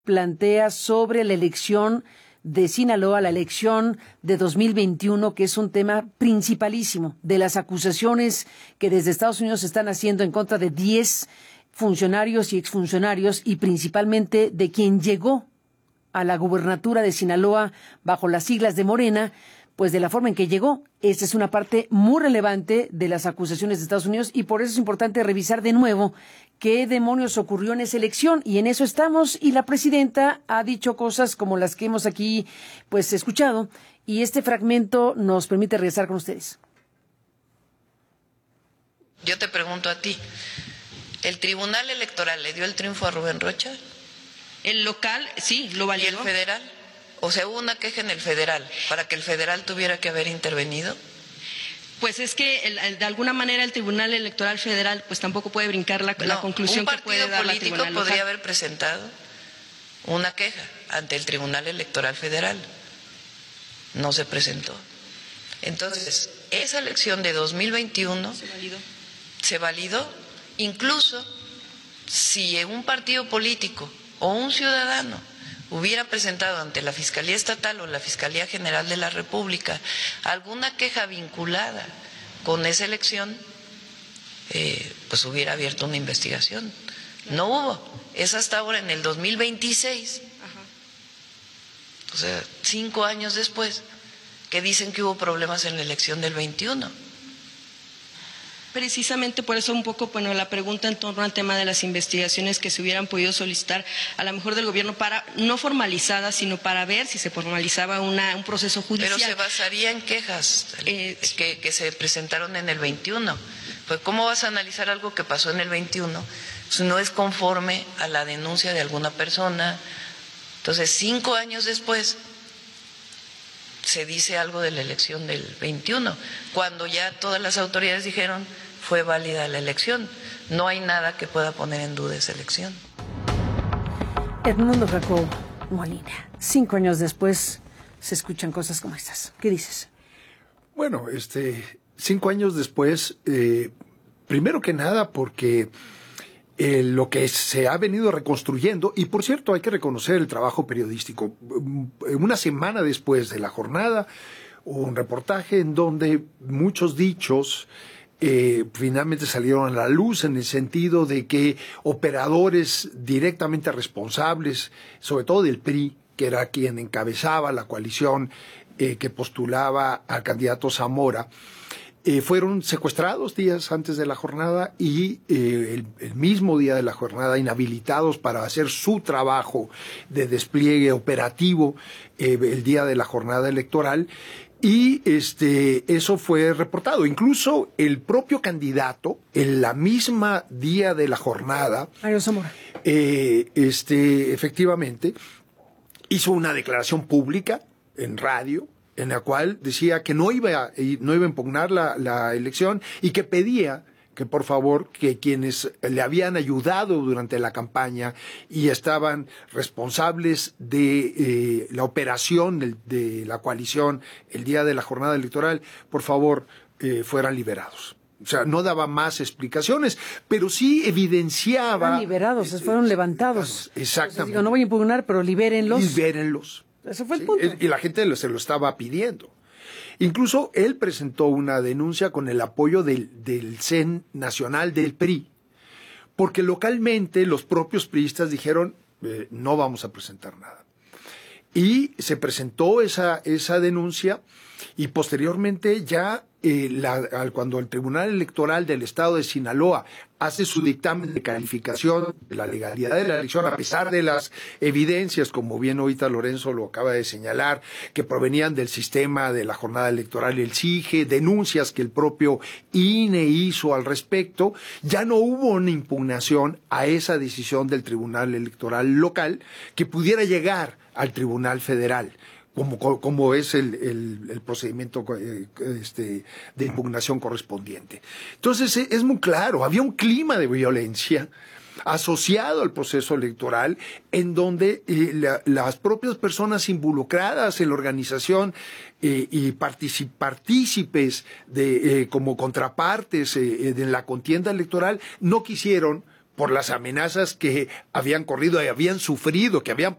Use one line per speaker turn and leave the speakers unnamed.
plantea sobre la elección de Sinaloa, la elección de 2021, que es un tema principalísimo de las acusaciones que desde Estados Unidos se están haciendo en contra de 10 funcionarios y exfuncionarios y principalmente de quien llegó a la gubernatura de Sinaloa bajo las siglas de Morena, pues de la forma en que llegó. Esta es una parte muy relevante de las acusaciones de Estados Unidos y por eso es importante revisar de nuevo qué demonios ocurrió en esa elección, y en eso estamos, y la presidenta ha dicho cosas como las que hemos aquí pues escuchado, y este fragmento nos permite regresar con ustedes.
Yo te pregunto a ti, ¿el Tribunal Electoral le dio el triunfo a Rubén Rocha?
El local, sí, lo validó.
¿Y el federal? O sea, hubo una queja en el federal para que el federal tuviera que haber intervenido.
Pues es que de alguna manera el Tribunal Electoral Federal pues tampoco puede brincar la conclusión que puede dar la Tribunal Local.
Un partido político podría haber presentado una queja ante el Tribunal Electoral Federal. No se presentó. Entonces, esa elección de 2021 se validó, incluso si un partido político o un ciudadano hubiera presentado ante la Fiscalía Estatal o la Fiscalía General de la República alguna queja vinculada con esa elección, pues hubiera abierto una investigación. No hubo. Es hasta ahora, en el 2026, o sea, 5 años después, que dicen que hubo problemas en la elección del 21.
Precisamente por eso un poco, bueno, la pregunta en torno al tema de las investigaciones que se hubieran podido solicitar a lo mejor del gobierno para, no formalizadas, sino para ver si se formalizaba un proceso judicial.
Pero se basaría en quejas que se presentaron en el 21. Pues ¿cómo vas a analizar algo que pasó en el 21 si no es conforme a la denuncia de alguna persona? Entonces, 5 años después se dice algo de la elección del 21, cuando ya todas las autoridades dijeron fue válida la elección. No hay nada que pueda poner en duda esa elección.
Edmundo Jacobo Molina, 5 años después se escuchan cosas como estas. ¿Qué dices?
Bueno, 5 años después, primero que nada porque lo que se ha venido reconstruyendo, y por cierto hay que reconocer el trabajo periodístico. Una semana después de la jornada hubo un reportaje en donde muchos dichos finalmente salieron a la luz, en el sentido de que operadores directamente responsables, sobre todo del PRI, que era quien encabezaba la coalición que postulaba al candidato Zamora, fueron secuestrados días antes de la jornada y el mismo día de la jornada inhabilitados para hacer su trabajo de despliegue operativo el día de la jornada electoral. Y eso fue reportado. Incluso el propio candidato, en la misma día de la jornada,
Mario Zamora,
efectivamente, hizo una declaración pública en radio, en la cual decía que no iba a impugnar la elección y que pedía que por favor que quienes le habían ayudado durante la campaña y estaban responsables de la operación de la coalición el día de la jornada electoral, por favor fueran liberados. O sea, no daba más explicaciones, pero sí evidenciaba...
Fueron liberados, fueron levantados.
Exactamente.
Entonces, digo, no voy a impugnar, pero libérenlos.
Libérenlos.
Ese fue el punto.
Y la gente se lo estaba pidiendo. Incluso él presentó una denuncia con el apoyo del CEN nacional del PRI, porque localmente los propios priistas dijeron no vamos a presentar nada. Y se presentó esa denuncia y posteriormente ya cuando el Tribunal Electoral del Estado de Sinaloa hace su dictamen de calificación de la legalidad de la elección, a pesar de las evidencias, como bien ahorita Lorenzo lo acaba de señalar, que provenían del sistema de la jornada electoral, el SIGE, denuncias que el propio INE hizo al respecto, ya no hubo una impugnación a esa decisión del Tribunal Electoral local que pudiera llegar al Tribunal Federal, como es el procedimiento de impugnación correspondiente. Entonces es muy claro, había un clima de violencia asociado al proceso electoral en donde las propias personas involucradas en la organización y partícipes como contrapartes en la contienda electoral no quisieron por las amenazas que habían corrido y habían sufrido, que habían